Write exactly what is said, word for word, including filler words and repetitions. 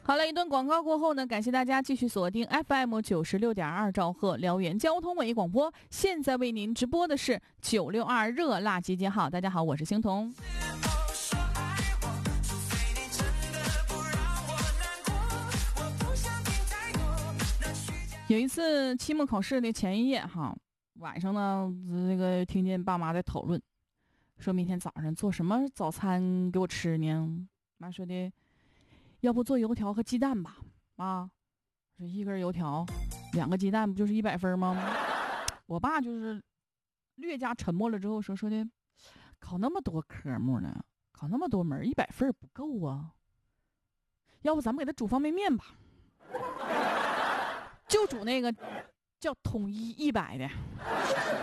好了，一段广告过后呢，感谢大家继续锁定 F M 九十六点二兆赫辽源交通文艺广播。现在为您直播的是九六二热辣集结号。大家好，我是星彤。有一次期末考试的前一夜哈，晚上呢，那个听见爸妈在讨论，说明天早上做什么早餐给我吃呢？妈说的，要不做油条和鸡蛋吧？啊，说一根油条，两个鸡蛋，不就是一百分吗？我爸就是略加沉默了之后说说的，考那么多科目呢，考那么多门，一百分不够啊。要不咱们给他煮方便面吧？就煮那个叫统一一百的。